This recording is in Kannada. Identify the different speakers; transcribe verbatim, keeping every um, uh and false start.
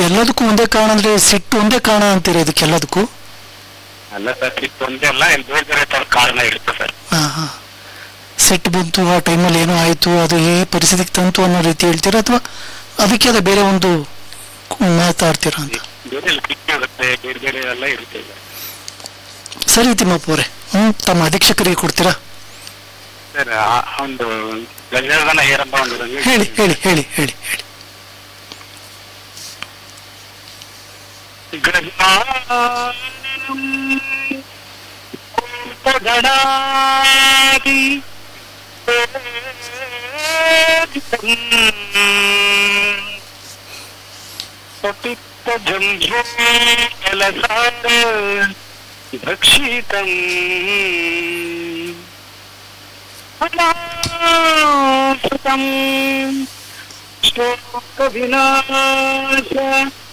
Speaker 1: ಎಲ್ಲದಕ್ಕೂ ಒಂದೇ ಕಾರಣ ಅಂದ್ರೆ ಸಿಟ್ಟು ಒಂದೇ ಕಾರಣ ಅಂತೀರ ಇದಕ್ಕೆಲ್ಲದಕ್ಕೂ?
Speaker 2: ಅಲ್ಲ ಸರ್, ಸಿಟ್ಟು ಒಂದೇ ಅಲ್ಲ, ಇಲ್ಲಿ ಬೇರೆ ಬೇರೆ ತರ ಕಾರಣ ಇರುತ್ತೆ ಸರ್.
Speaker 1: ಹಾ ಹಾ ಸಿಟ್ಟು ಬಂತು, ಆ ಟೈಮಲ್ಲಿ ಏನೋ ಆಯ್ತು, ಅದು ಈ ಪರಿಸ್ಥಿತಿಗೆ ತಂತು ಅನ್ನೋ ರೀತಿ ಹೇಳ್ತೀರಾ, ಅಥವಾ ಅದಕ್ಕೆ ಅದ ಬೇರೆ ಒಂದು ಮಾತಾಡ್ತೀರಾ ಅಂತ?
Speaker 2: ಬೇರೆ ಸಿಟ್ಟು ಇರುತ್ತೆ, ಬೇರೆ ಬೇರೆ ಎಲ್ಲ ಇರುತ್ತೆ.
Speaker 1: ಸರಿ ತಿಮ್ಮಪ್ಪ ಅವರೇ, ಹ್ಮ್ ತಮ್ಮ ಅಧೀಕ್ಷಕರಿಗೆ ಕೊಡ್ತೀರಾ?
Speaker 2: ಸರ್, ಒಂದು ಗಜನ ಹೇರಂಬ ಒಂದು
Speaker 1: ಹೇಳಿ ಹೇಳಿ ಹೇಳಿ ಹೇಳಿ ಹೇಳಿ.
Speaker 2: ಗಣಾದಿ ಪತಿತ್ತ ಜಂಭೂ ಕೆಲಸಾರ ಭಕ್ಷಿತಂ ಅನಾಸತಂ ಶೋಕ ವಿನಾಶ